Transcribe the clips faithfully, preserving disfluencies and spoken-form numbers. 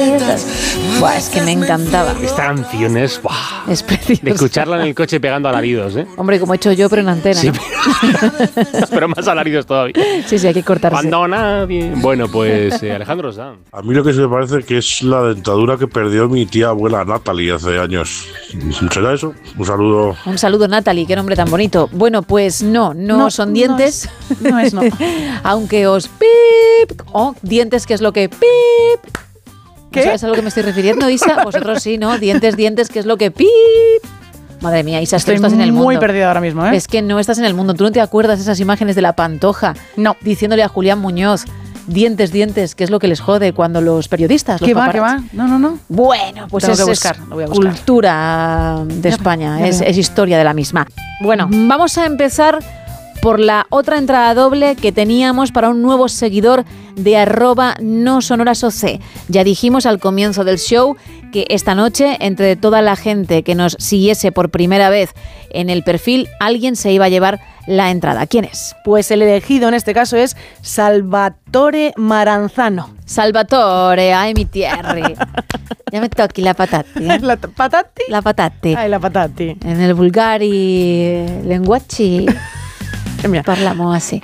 dietas. Buah, es que me encantaba. Esta canción es, buah, es preciosa. De escucharla en el coche pegando alaridos, ¿eh? Hombre, como he hecho yo, pero en antena. Sí, ¿no? pero, pero más alaridos todavía. Sí, sí, hay que cortarse. Cuando nadie... Bueno, pues eh, Alejandro Sanz. A mí lo que se me parece que es la dentadura que perdió mi tía abuela Natalie hace años. ¿Será eso? Un saludo. Un saludo, Natalie, qué nombre tan bonito. Bueno, pues no, no, No, son dientes. No es, no. Es no. Aunque os pip. Oh, dientes, que es lo que pip. ¿Qué? ¿Sabes a lo que me estoy refiriendo, Isa? Vosotros sí, ¿no? Dientes, dientes, que es lo que pip. Madre mía, Isa, es que Estoy no estás en el mundo. muy perdida ahora mismo, ¿eh? Es que no estás en el mundo. ¿Tú no te acuerdas de esas imágenes de la Pantoja? No. Diciéndole a Julián Muñoz, dientes, dientes, que es lo que les jode cuando los periodistas... Los ¿Qué va, paparazzi. qué va? No, no, no. Bueno, pues Tengo es, que buscar, es lo voy a buscar. cultura de Ya, España, ya es, veo. es historia de la misma. Bueno, vamos a empezar por la otra entrada doble que teníamos para un nuevo seguidor de arroba no sonorasoc. Ya dijimos al comienzo del show que esta noche, entre toda la gente que nos siguiese por primera vez en el perfil, alguien se iba a llevar la entrada. ¿Quién es? Pues el elegido en este caso es Salvatore Maranzano. Salvatore, ay mi tierra. Ya me toqui la patati. ¿eh? ¿La t- patati? La patati. Ay, la patati. En el vulgari lenguaci Mira, parlamo así.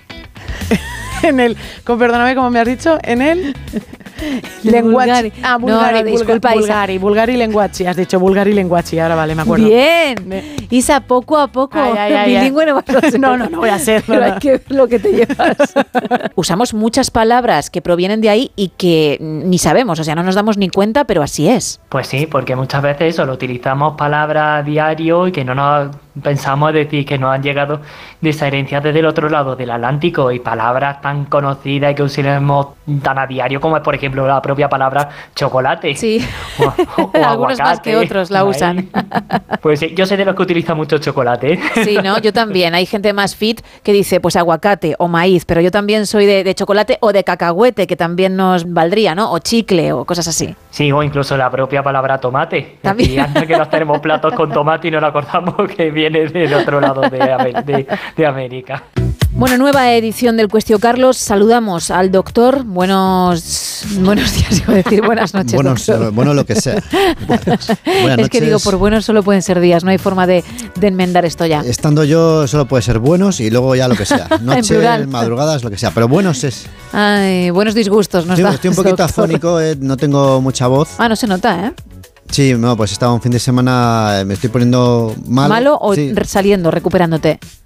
en el, con, perdóname, como me has dicho, en el lenguaci. Vulgari. Ah, No, vulgari, no, vulga- disculpa, Isa. vulgari, vulgari lenguaci. Has dicho vulgari lenguaci, ahora vale, me acuerdo. Bien. Me- Isa, poco a poco, Ay, ay, ay, bilingüe no vas a ser. No, no, no voy a ser, Pero no, hay no. que ver lo que te llevas. Usamos muchas palabras que provienen de ahí y que ni sabemos, o sea, no nos damos ni cuenta, pero así es. Pues sí, porque muchas veces solo utilizamos palabras a diario y que no nos pensamos decir que nos han llegado de esa herencia desde el otro lado del Atlántico, y palabras tan conocidas y que usamos tan a diario como es, por ejemplo, la propia palabra chocolate. Sí, O, o algunos más aguacate, que otros la maíz. usan. Pues sí, yo soy de los que utiliza mucho chocolate. Sí, ¿no? Yo también. Hay gente más fit que dice, pues aguacate o maíz, pero yo también soy de, de chocolate o de cacahuete, que también nos valdría, ¿no? O chicle o cosas así. Sí, o incluso la propia palabra tomate. También. Y anda que nos tenemos platos con tomate y no nos acordamos que viene del otro lado de, Amer- de, de América. Bueno, nueva edición del Cuestio Carlos. Saludamos al doctor. Buenos, buenos días, iba a decir buenas noches. Buenos, doctor. bueno, lo que sea. Buenas, buenas Es que digo, por buenos solo pueden ser días, no hay forma de, de enmendar esto ya. Estando yo solo puede ser buenos y luego ya lo que sea. Noche, plural. madrugadas, lo que sea. Pero buenos es. Ay, buenos disgustos nos Estoy, da. estoy un poquito doctor. afónico, eh, no tengo mucha voz. Ah, no se nota, ¿eh? Sí, no, pues estaba un fin de semana, eh, me estoy poniendo malo. ¿Malo o Sí. re- saliendo, recuperándote?